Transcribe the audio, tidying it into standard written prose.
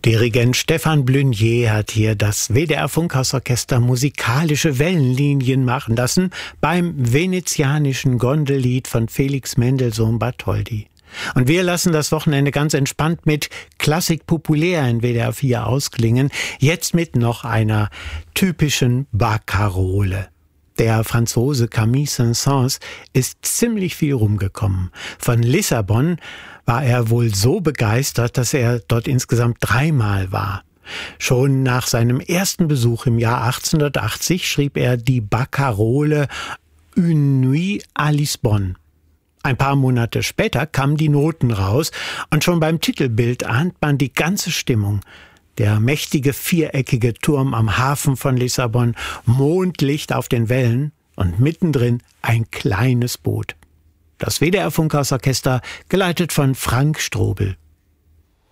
Dirigent Stefan Blunier hat hier das WDR Funkhausorchester musikalische Wellenlinien machen lassen beim venezianischen Gondellied von Felix Mendelssohn Bartholdy. Und wir lassen das Wochenende ganz entspannt mit Klassik populär in WDR 4 ausklingen, jetzt mit noch einer typischen Barkarole. Der Franzose Camille Saint-Saëns ist ziemlich viel rumgekommen. Von Lissabon war er wohl so begeistert, dass er dort insgesamt 3-mal war. Schon nach seinem ersten Besuch im Jahr 1880 schrieb er die Barkarole Une Nuit à Lisbonne. Ein paar Monate später kamen die Noten raus und schon beim Titelbild ahnt man die ganze Stimmung. Der mächtige viereckige Turm am Hafen von Lissabon, Mondlicht auf den Wellen und mittendrin ein kleines Boot. Das WDR Funkhausorchester, geleitet von Frank Strobel.